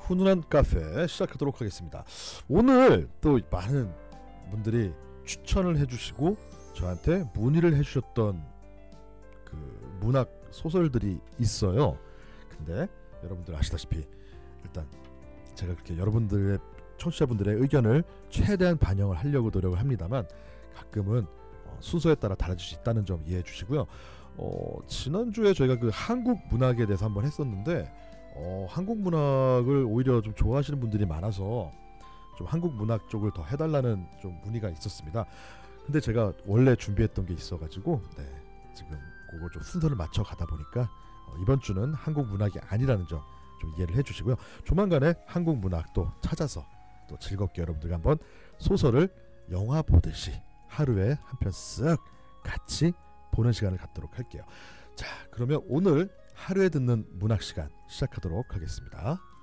훈훈한 카페 시작하도록 하겠습니다. 오늘 또 많은 분들이 추천을 해주시고 저한테 문의를 해주셨던 그 문학 소설들이 있어요. 근데 여러분들 아시다시피 일단 제가 그렇게 여러분들의 청취자분들의 의견을 최대한 반영을 하려고 노력을 합니다만 가끔은 순서에 따라 달라질 수 있다는 점 이해해 주시고요. 지난주에 저희가 그 한국 문학에 대해서 한번 했었는데 한국 문학을 오히려 좀 좋아하시는 분들이 많아서 좀 한국 문학 쪽을 더 해달라는 좀 문의가 있었습니다. 근데 제가 원래 준비했던 게 있어가지고 지금 그거 좀 순서를 맞춰 가다 보니까 이번 주는 한국 문학이 아니라는 점 좀 이해를 해주시고요. 조만간에 한국 문학도 찾아서 또 즐겁게 여러분들과 한번 소설을 영화 보듯이 하루에 한 편 쓱 같이 보는 시간을 갖도록 할게요. 자, 그러면 오늘 하루에 듣는 문학 시간 시작하도록 하겠습니다.